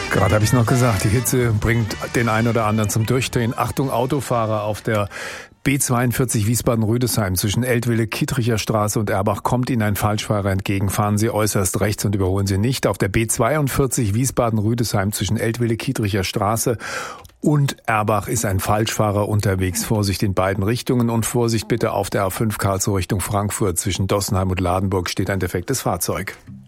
Gerade habe ich noch gesagt, die Hitze bringt den einen oder anderen zum Durchdrehen. Achtung, Autofahrer auf der B42 Wiesbaden-Rüdesheim zwischen Eltville-Kittricher Straße und Erbach kommt Ihnen ein Falschfahrer entgegen. Fahren Sie äußerst rechts und überholen Sie nicht. Auf der B42 Wiesbaden-Rüdesheim zwischen Eltville-Kittricher Straße und Erbach ist ein Falschfahrer unterwegs. Vorsicht in beiden Richtungen und Vorsicht bitte auf der A5 Karlsruhe Richtung Frankfurt. Zwischen Dossenheim und Ladenburg steht ein defektes Fahrzeug.